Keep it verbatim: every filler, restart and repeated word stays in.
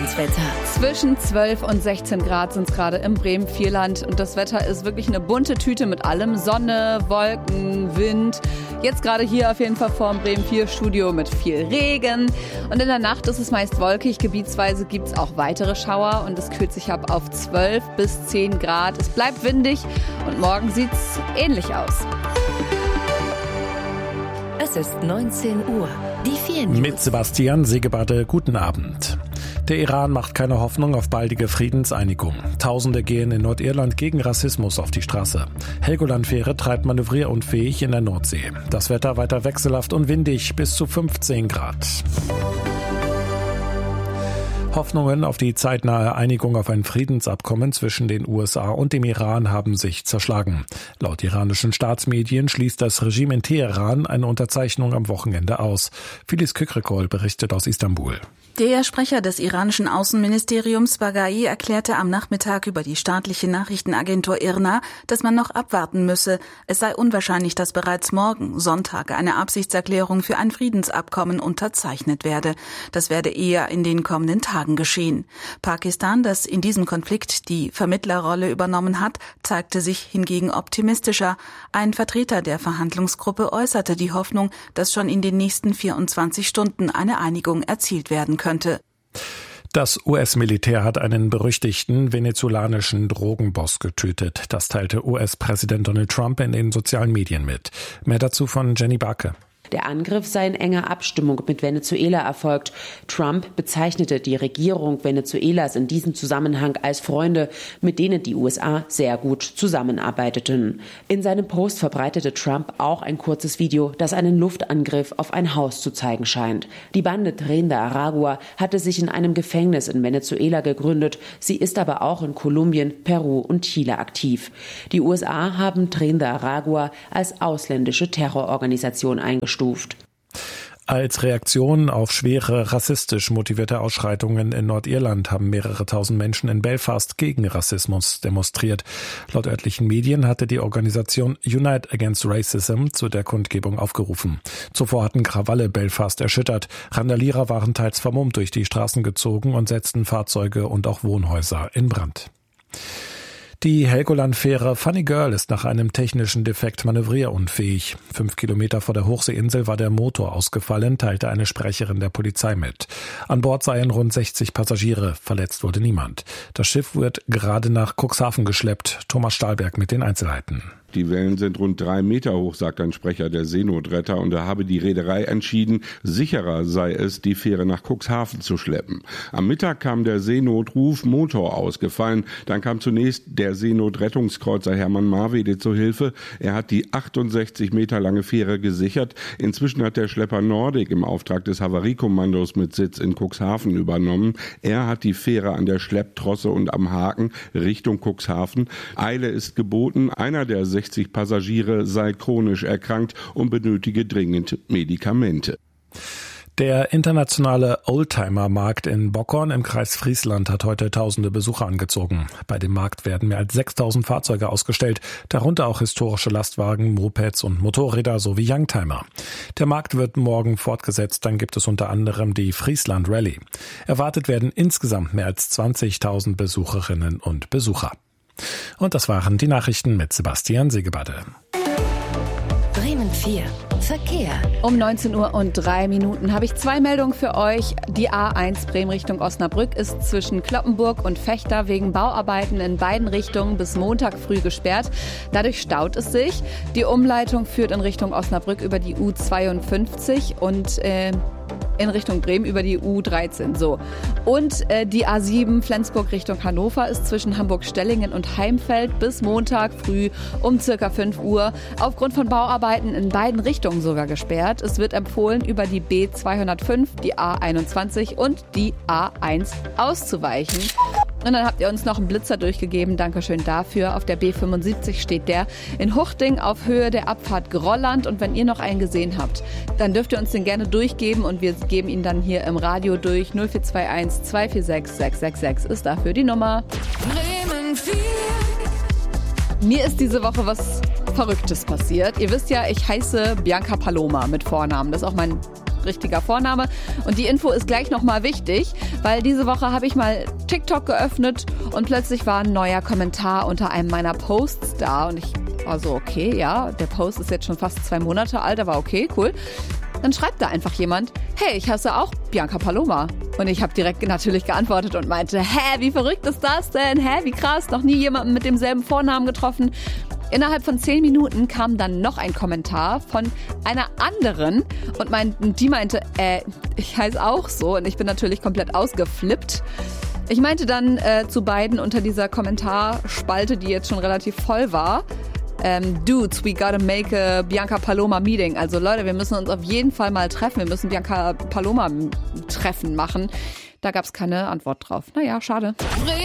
Bremen-Vierlandswetter. Zwischen zwölf und sechzehn Grad sind es gerade im Bremen-Vierland. Und das Wetter ist wirklich eine bunte Tüte mit allem. Sonne, Wolken, Wind. Jetzt gerade hier auf jeden Fall vor dem Bremen vier Studio mit viel Regen. Und in der Nacht ist es meist wolkig. Gebietsweise gibt es auch weitere Schauer. Und es kühlt sich ab auf zwölf bis zehn Grad. Es bleibt windig. Und morgen sieht es ähnlich aus. Es ist neunzehn Uhr. Die vier News. Mit Sebastian Segebade, guten Abend. Der Iran macht keine Hoffnung auf baldige Friedenseinigung. Tausende gehen in Nordirland gegen Rassismus auf die Straße. Helgoland-Fähre treibt manövrierunfähig in der Nordsee. Das Wetter weiter wechselhaft und windig, bis zu fünfzehn Grad. Hoffnungen auf die zeitnahe Einigung auf ein Friedensabkommen zwischen den U S A und dem Iran haben sich zerschlagen. Laut iranischen Staatsmedien schließt das Regime in Teheran eine Unterzeichnung am Wochenende aus. Filiz Kükrekol berichtet aus Istanbul. Der Sprecher des iranischen Außenministeriums Baghai erklärte am Nachmittag über die staatliche Nachrichtenagentur I R N A, dass man noch abwarten müsse. Es sei unwahrscheinlich, dass bereits morgen, Sonntag, eine Absichtserklärung für ein Friedensabkommen unterzeichnet werde. Das werde eher in den kommenden Tagen geschehen. Pakistan, das in diesem Konflikt die Vermittlerrolle übernommen hat, zeigte sich hingegen optimistischer. Ein Vertreter der Verhandlungsgruppe äußerte die Hoffnung, dass schon in den nächsten vierundzwanzig Stunden eine Einigung erzielt werden könnte. Könnte. Das U S-Militär hat einen berüchtigten venezolanischen Drogenboss getötet. Das teilte U S-Präsident Donald Trump in den sozialen Medien mit. Mehr dazu von Jenny Barke. Der Angriff sei in enger Abstimmung mit Venezuela erfolgt. Trump bezeichnete die Regierung Venezuelas in diesem Zusammenhang als Freunde, mit denen die U S A sehr gut zusammenarbeiteten. In seinem Post verbreitete Trump auch ein kurzes Video, das einen Luftangriff auf ein Haus zu zeigen scheint. Die Bande Tren de Aragua hatte sich in einem Gefängnis in Venezuela gegründet. Sie ist aber auch in Kolumbien, Peru und Chile aktiv. Die U S A haben Tren de Aragua als ausländische Terrororganisation eingestuft. Als Reaktion auf schwere rassistisch motivierte Ausschreitungen in Nordirland haben mehrere tausend Menschen in Belfast gegen Rassismus demonstriert. Laut örtlichen Medien hatte die Organisation Unite Against Racism zu der Kundgebung aufgerufen. Zuvor hatten Krawalle Belfast erschüttert. Randalierer waren teils vermummt durch die Straßen gezogen und setzten Fahrzeuge und auch Wohnhäuser in Brand. Die Helgoland-Fähre Funny Girl ist nach einem technischen Defekt manövrierunfähig. Fünf Kilometer vor der Hochseeinsel war der Motor ausgefallen, teilte eine Sprecherin der Polizei mit. An Bord seien rund sechzig Passagiere, verletzt wurde niemand. Das Schiff wird gerade nach Cuxhaven geschleppt. Thomas Stahlberg mit den Einzelheiten. Die Wellen sind rund drei Meter hoch, sagt ein Sprecher der Seenotretter, und da habe die Reederei entschieden, sicherer sei es, die Fähre nach Cuxhaven zu schleppen. Am Mittag kam der Seenotruf, Motor ausgefallen. Dann kam zunächst der Seenotrettungskreuzer Hermann Marwede zur Hilfe. Er hat die achtundsechzig Meter lange Fähre gesichert. Inzwischen hat der Schlepper Nordic im Auftrag des Havariekommandos mit Sitz in Cuxhaven übernommen. Er hat die Fähre an der Schlepptrosse und am Haken Richtung Cuxhaven. Eile ist geboten. Einer der sechzig Passagiere sei chronisch erkrankt und benötige dringend Medikamente. Der internationale Oldtimer-Markt in Bockorn im Kreis Friesland hat heute tausende Besucher angezogen. Bei dem Markt werden mehr als sechstausend Fahrzeuge ausgestellt, darunter auch historische Lastwagen, Mopeds und Motorräder sowie Youngtimer. Der Markt wird morgen fortgesetzt, dann gibt es unter anderem die Friesland Rallye. Erwartet werden insgesamt mehr als zwanzigtausend Besucherinnen und Besucher. Und das waren die Nachrichten mit Sebastian Segebade. Bremen vier Verkehr. Um neunzehn Uhr und drei Minuten habe ich zwei Meldungen für euch. Die A eins Bremen Richtung Osnabrück ist zwischen Cloppenburg und Vechta wegen Bauarbeiten in beiden Richtungen bis Montag früh gesperrt. Dadurch staut es sich. Die Umleitung führt in Richtung Osnabrück über die U zweiundfünfzig und äh, in Richtung Bremen über die U dreizehn. So. Und äh, die A sieben Flensburg Richtung Hannover ist zwischen Hamburg-Stellingen und Heimfeld bis Montag früh um circa fünf Uhr aufgrund von Bauarbeiten in beiden Richtungen sogar gesperrt. Es wird empfohlen, über die B zweihundertfünf, die A einundzwanzig und die A eins auszuweichen. Und dann habt ihr uns noch einen Blitzer durchgegeben. Dankeschön dafür. Auf der B fünfundsiebzig steht der in Huchting auf Höhe der Abfahrt Grolland. Und wenn ihr noch einen gesehen habt, dann dürft ihr uns den gerne durchgeben. Und wir geben ihn dann hier im Radio durch. null vier zwei eins zwei vier sechs sechs sechs sechs ist dafür die Nummer. Bremen vier. Mir ist diese Woche was Verrücktes passiert. Ihr wisst ja, ich heiße Bianca Paloma mit Vornamen. Das ist auch mein richtiger Vorname. Und die Info ist gleich nochmal wichtig, weil diese Woche habe ich mal TikTok geöffnet und plötzlich war ein neuer Kommentar unter einem meiner Posts da. Und ich war so, okay, ja, der Post ist jetzt schon fast zwei Monate alt, aber okay, cool. Dann schreibt da einfach jemand, hey, ich heiße auch Bianca Paloma. Und ich habe direkt natürlich geantwortet und meinte, hä, wie verrückt ist das denn? Hä, wie krass, noch nie jemanden mit demselben Vornamen getroffen. Innerhalb von zehn Minuten kam dann noch ein Kommentar von einer anderen und mein, die meinte, äh, ich heiße auch so. Und ich bin natürlich komplett ausgeflippt. Ich meinte dann äh, zu beiden unter dieser Kommentarspalte, die jetzt schon relativ voll war, Ähm, Dudes, we gotta make a Bianca Paloma Meeting. Also Leute, wir müssen uns auf jeden Fall mal treffen. Wir müssen Bianca Paloma Treffen machen. Da gab es keine Antwort drauf. Naja, schade.